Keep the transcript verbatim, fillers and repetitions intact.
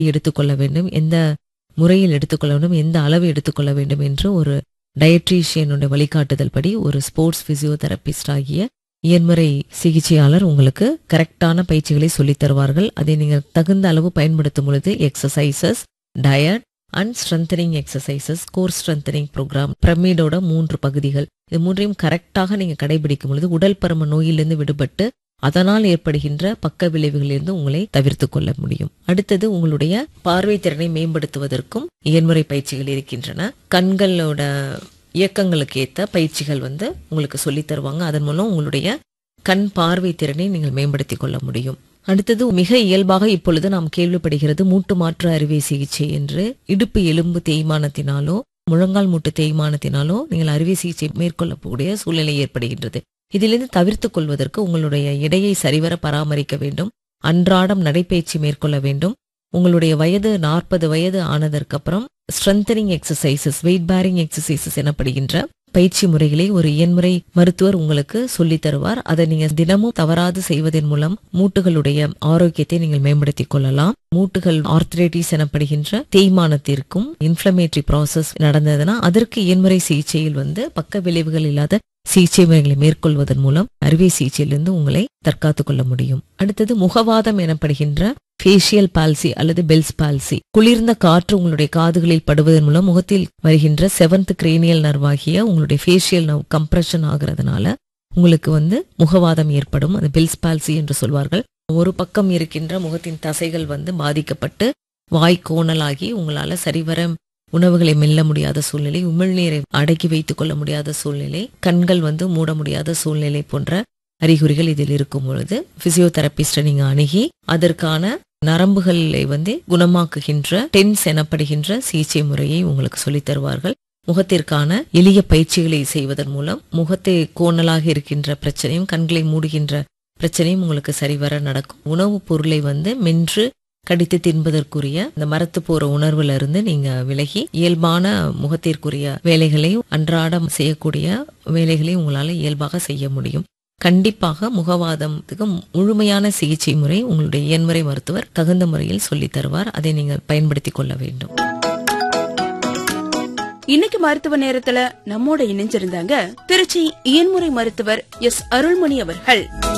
எடுத்துக்கொள்ள வேண்டும், எந்த முறையில் எடுத்துக்கொள்ள வேண்டும், எந்த அளவு எடுத்துக்கொள்ள வேண்டும் என்று ஒரு டயட்ரீஷியனுடைய வழிகாட்டுதல் படி ஒரு ஸ்போர்ட்ஸ் பிசியோதெரபிஸ்ட் ஆகிய இயன்முறை சிகிச்சையாளர் உங்களுக்கு கரெக்டான பயிற்சிகளை சொல்லித் தருவார்கள். அதை நீங்கள் தகுந்த அளவு பயன்படுத்தும் பொழுது exercises, diet and strengthening exercises, core strengthening program, பிரமிடோட மூன்று பகுதிகள், இது மூன்றையும் கரெக்டாக நீங்க கடைபிடிக்கும் பொழுது உடல் பரும நோயிலிருந்து விடுபட்டு அதனால் ஏற்படுகின்ற பக்க விளைவுகளிலிருந்து உங்களை தவிர்த்து கொள்ள முடியும். அடுத்தது உங்களுடைய பார்வை திறனை மேம்படுத்துவதற்கும் இயன்முறை பயிற்சிகள் இருக்கின்றன. கண்களோட இயக்கங்களுக்கு ஏற்ற பயிற்சிகள் வந்து உங்களுக்கு சொல்லி தருவாங்க. அதன் மூலம் உங்களுடைய கண் பார்வை திறனை நீங்கள் மேம்படுத்திக் கொள்ள முடியும். அடுத்தது மிக இயல்பாக இப்பொழுது நாம் கேள்விப்படுகிறது மூட்டு மாற்று அறுவை சிகிச்சை என்று. இடுப்பு எலும்பு தேய்மானத்தினாலோ முழங்கால் மூட்டு தேய்மானத்தினாலோ நீங்கள் அறுவை சிகிச்சை மேற்கொள்ளக்கூடிய சூழ்நிலை ஏற்படுகின்றது. இதிலிருந்து தவிர்த்துக் கொள்வதற்கு உங்களுடைய எடையை சரிவர பராமரிக்க வேண்டும், அன்றாடம் நடைபயிற்சி மேற்கொள்ள வேண்டும். உங்களுடைய வயது நாற்பது வயது ஆனதற்கு அப்புறம் strengthening exercises, wait bearing exercises எனப்படுகின்ற பயிற்சி முறைகளை ஒரு இயன்முறை மருத்துவர் உங்களுக்கு சொல்லி தருவார். அதை நீங்க தினமும் தவறாது செய்வதன் மூலம் மூட்டுகளுடைய ஆரோக்கியத்தை நீங்கள் மேம்படுத்திக் கொள்ளலாம். மூட்டுகள் ஆர்த்ரைட்டிஸ் எனப்படுகின்ற தேய்மானத்திற்கும் இன்ஃப்ளமேட்டரி ப்ராசஸ் நடந்ததுன்னா அதற்கு இயன்முறை சிகிச்சையில் வந்து பக்க விளைவுகள் இல்லாத சிகிச்சை முறைகளை மேற்கொள்வதன் மூலம் அறுவை சிகிச்சையிலிருந்து உங்களை தற்காத்துக் கொள்ள முடியும். அடுத்தது முகவாதம் எனப்படுகின்ற ஃபேஷியல் பால்சி அல்லது பெல்ஸ் பால்சி. குளிர்ந்த காற்று உங்களுடைய காதுகளில் படுவதன் மூலம் முகத்தில் வருகின்ற செவன்த் கிரேனியல் நர்வாகிய உங்களுடைய ஃபேஷியல் நர்வ் கம்ப்ரெஷன் ஆகிறதுனால உங்களுக்கு வந்து முகவாதம் ஏற்படும். அது பெல்ஸ் பால்சி என்று சொல்வார்கள். ஒரு பக்கம் இருக்கின்ற முகத்தின் தசைகள் வந்து பாதிக்கப்பட்டு வாய் கோணலாகி உங்களால சரிவர உணவுகளை மெல்ல முடியாத சூழ்நிலை, உமிழ்நீரை அடக்கி வைத்துக் கொள்ள முடியாத சூழ்நிலை, கண்கள் வந்து மூட முடியாத சூழ்நிலை போன்ற அறிகுறிகள் இதில் இருக்கும் பொழுது பிசியோதெரபிஸ்ட நீங்க அணுகி அதற்கான நரம்புகளை வந்து குணமாக்குகின்ற டென்ஸ் எனப்படுகின்ற சிகிச்சை முறையை உங்களுக்கு சொல்லித் தருவார்கள். முகத்திற்கான எளிய பயிற்சிகளை செய்வதன் மூலம் முகத்தை கோணலாக இருக்கின்ற பிரச்சனையும் கண்களை மூடுகின்ற பிரச்சனையும் உங்களுக்கு சரிவர நடக்கும். உணவுப் பொருளை வந்து மென்று கடித்து தின்பதற்குரிய இந்த மரத்து போற உணர்வுல இருந்து நீங்க விலகி இயல்பான முகத்திற்குரிய வேலைகளையும் அன்றாடம் செய்யக்கூடிய வேலைகளையும் உங்களால இயல்பாக செய்ய முடியும். கண்டிப்பாக முகவாதத்துக்கு முழுமையான சிகிச்சை முறை உங்களுடைய இயன்முறை மருத்துவர் தகுந்த முறையில் சொல்லித் தருவார். அதை நீங்கள் பயன்படுத்திக் கொள்ள வேண்டும். இன்னைக்கு மருத்துவ நேரத்துல நம்மோட இணைஞ்சிருந்தாங்க திருச்சி இயன்முறை மருத்துவர் எஸ் அருள்மணி அவர்கள்.